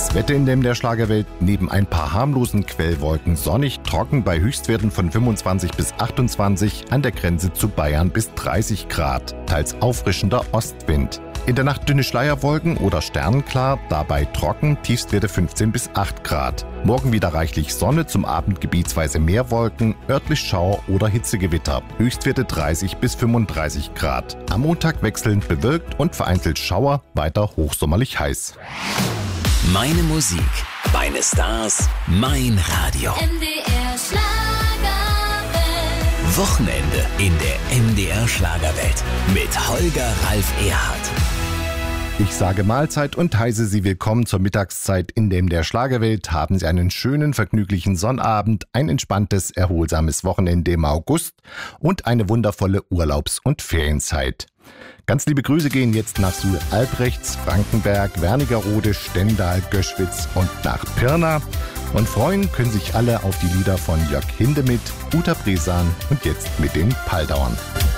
Das Wetter in der Schlagerwelt: neben ein paar harmlosen Quellwolken sonnig, trocken bei Höchstwerten von 25 bis 28, an der Grenze zu Bayern bis 30 Grad, teils auffrischender Ostwind. In der Nacht dünne Schleierwolken oder sternenklar, dabei trocken, Tiefstwerte 15 bis 8 Grad. Morgen wieder reichlich Sonne, zum Abend gebietsweise mehr Wolken, örtlich Schauer oder Hitzegewitter, Höchstwerte 30 bis 35 Grad. Am Montag wechselnd bewölkt und vereinzelt Schauer, weiter hochsommerlich heiß. Meine Musik, meine Stars, mein Radio. MDR Schlagerwelt. Wochenende in der MDR Schlagerwelt mit Holger Ralf Erhardt. Ich sage Mahlzeit und heiße Sie willkommen zur Mittagszeit in der Schlagerwelt. Haben Sie einen schönen, vergnüglichen Sonnabend, ein entspanntes, erholsames Wochenende im August und eine wundervolle Urlaubs- und Ferienzeit. Ganz liebe Grüße gehen jetzt nach Suhl-Albrechts, Frankenberg, Wernigerode, Stendal, Göschwitz und nach Pirna. Und freuen können sich alle auf die Lieder von Jörg Hindemith, Uta Bresan und jetzt mit den Paldauern.